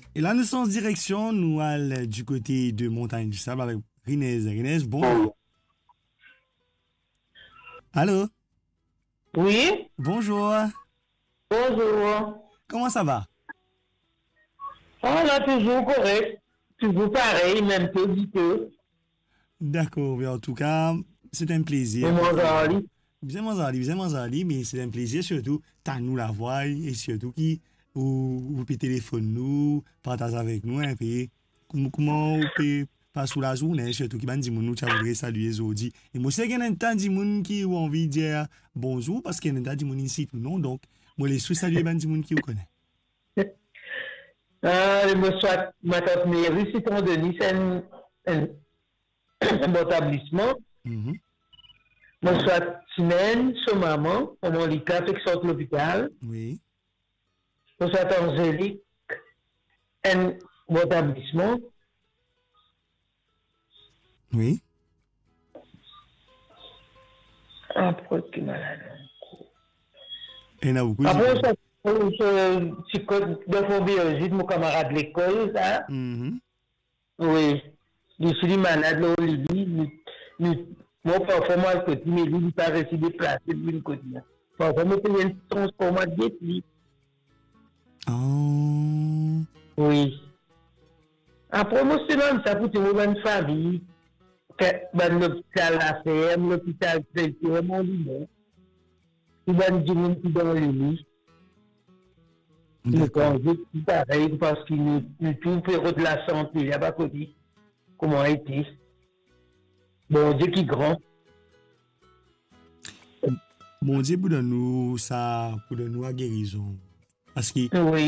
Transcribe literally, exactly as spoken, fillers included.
Et là, nous sommes en direction, nous allons du côté de Montagne du Sable avec Rinez. Rinez, bonjour. Allô? Oui, Bonjour. bonjour. Comment ça va? Ah là, toujours correct. Toujours pareil, même peu du peu. D'accord, mais en tout cas, c'est un plaisir. Maman Zali. Bien Manzali, bien Manzali, mais c'est un plaisir surtout, t'as nous la voix et surtout qui, ou, ou peut téléphone nous, partage avec nous un peu, comment, comment on peut pas sous la journée, surtout qui m'a dit nous, tu voudrais saluer Zodi. Et moi, c'est qu'il y a un tas de monde qui ont envie de dire bonjour parce qu'il y a un tas de monde ici, non, donc, moi, les sous saluer ben du monde qui vous connaît. Ah, le mot soit, ma tante Mary, c'est ton Denis, c'est un, un, un bon établissement. Mhm. Moi, soit Timène, son maman, on m'a dit quatre qui sortent de l'hôpital. Oui, Moi, soit Angélique, un bon établissement. oui. Après, qui est malade. Et il y en a beaucoup. Après, ça, c'est de biologie de mon camarade de l'école, ça. Mhm. Oui. Je suis malade, là, Lily. Moi, parfois, moi, le côté, mais lui, il n'a pas réussi de déplacer de une côté. Parfois, moi, il y a une transformation de défi. Oh. Oui. Après, moi, c'est même ça pour trouver une famille. Ben, l'hôpital à faire, l'hôpital c'est vraiment libre. Il va nous dire qui dans le lit. Il D'accord. est pareil parce qu'il nous tout fait de la santé, il n'y a pas côté. Comment a été. Bon Dieu qui est grand. Bon Dieu, pour de nous, ça, pour de nous, à guérison. Parce que Oui.